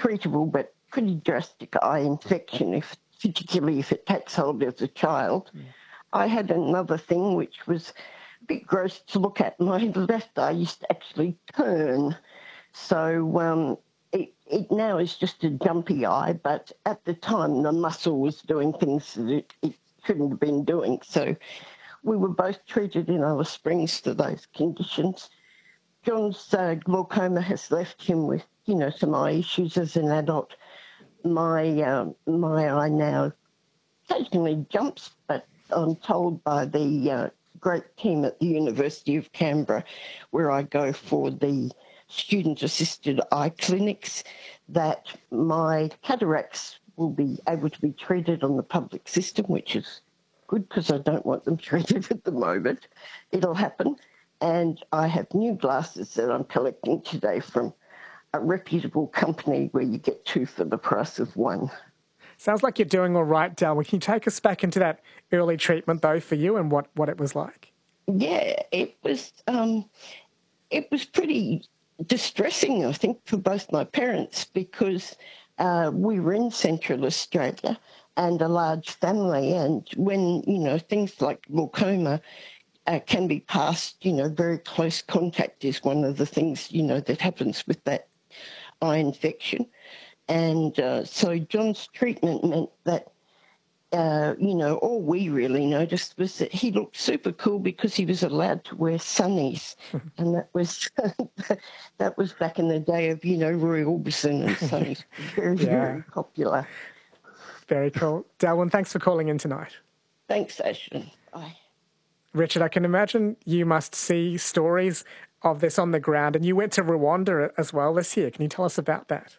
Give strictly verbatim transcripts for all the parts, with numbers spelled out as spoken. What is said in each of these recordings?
treatable but pretty drastic eye infection, if particularly if it takes hold as a child. Mm. I had another thing which was a bit gross to look at. My left eye used to actually turn. So um, it, it now is just a jumpy eye, but at the time the muscle was doing things that it, it shouldn't have been doing. So we were both treated in Alice Springs for those conditions. John's uh, glaucoma has left him with, you know, some eye issues as an adult. My uh, my eye now occasionally jumps, but I'm told by the uh, great team at the University of Canberra, where I go for the student-assisted eye clinics, that my cataracts will be able to be treated on the public system, which is good because I don't want them treated at the moment. It'll happen. And I have new glasses that I'm collecting today from a reputable company where you get two for the price of one. Sounds like you're doing all right, Del. Can you take us back into that early treatment, though, for you and what, what it was like? Yeah, it was um, it was pretty distressing, I think, for both my parents, because uh, we were in Central Australia and a large family, and when, you know, things like glaucoma uh, can be passed, you know, very close contact is one of the things, you know, that happens with that eye infection. And uh, so John's treatment meant that, uh, you know, all we really noticed was that he looked super cool because he was allowed to wear sunnies. And that was that was back in the day of, you know, Roy Orbison and sunnies. Very, yeah. very popular. Very cool. Delwyn, thanks for calling in tonight. Thanks, Ashley. Bye. Richard, I can imagine you must see stories of this on the ground, and you went to Rwanda as well this year. Can you tell us about that?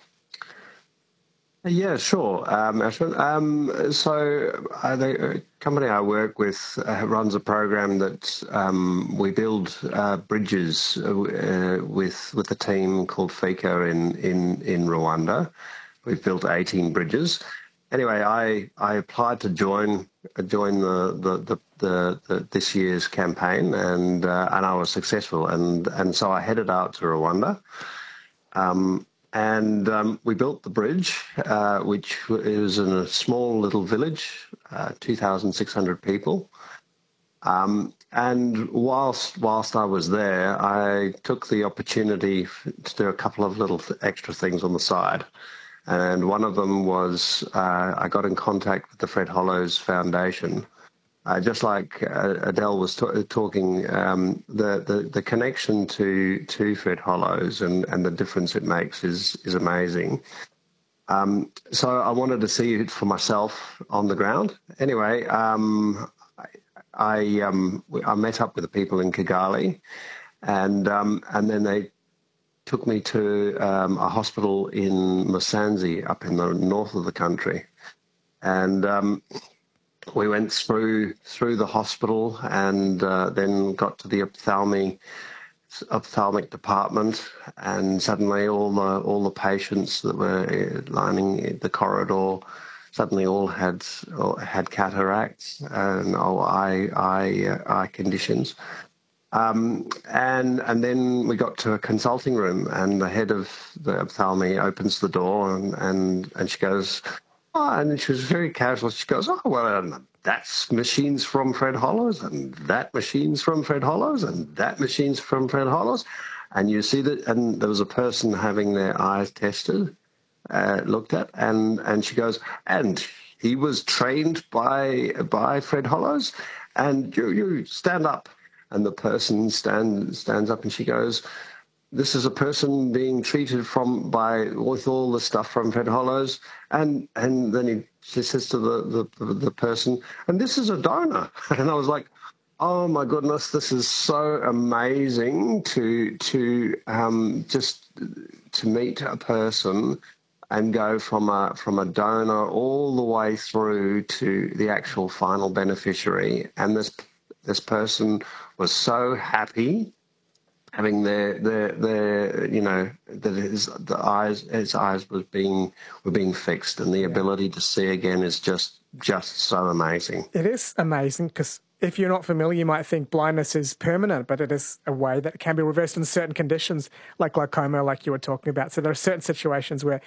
Yeah, sure. Um, um, so uh, the company I work with uh, runs a program that um, we build uh, bridges uh, with with a team called FICA in, in, in Rwanda. We've built eighteen bridges. Anyway, I, I applied to join join the the, the, the, the this year's campaign, and uh, and I was successful, and and so I headed out to Rwanda. Um, And um, we built the bridge, uh, which is in a small little village, uh, two thousand six hundred people. Um, and whilst whilst I was there, I took the opportunity to do a couple of little extra things on the side. And one of them was uh, I got in contact with the Fred Hollows Foundation. Uh, just like uh, Adele was t- talking, um, the, the, the connection to, to Fred Hollows and, and the difference it makes is, is amazing. Um, so I wanted to see it for myself on the ground. Anyway, um, I, I, um, I met up with the people in Kigali, and, um, and then they took me to um, a hospital in Musanze up in the north of the country. And um, we went through through the hospital and uh, then got to the ophthalmic ophthalmic department, and suddenly all the all the patients that were lining the corridor suddenly all had all had cataracts and oh, eye eye uh, eye conditions. Um, and and then we got to a consulting room, and the head of the ophthalmic opens the door, and and, and she goes, oh, and she was very casual. She goes, oh, well, um, that's machines from Fred Hollows, and that machine's from Fred Hollows, and that machine's from Fred Hollows. And you see that, and there was a person having their eyes tested, uh, looked at, and, and she goes, and he was trained by by Fred Hollows, and you, you stand up. And the person stand, stands up, and she goes, this is a person being treated from by with all the stuff from Fred Hollows, and and then he she says to the, the the person, and this is a donor. And I was like, oh my goodness, this is so amazing to to um, just to meet a person and go from a from a donor all the way through to the actual final beneficiary. And this this person was so happy, having their their their you know that his the eyes his eyes was being were being fixed, and the yeah. ability to see again is just just so amazing. It is amazing, because if you're not familiar, you might think blindness is permanent, but it is a way that can be reversed in certain conditions, like glaucoma, like you were talking about. So there are certain situations where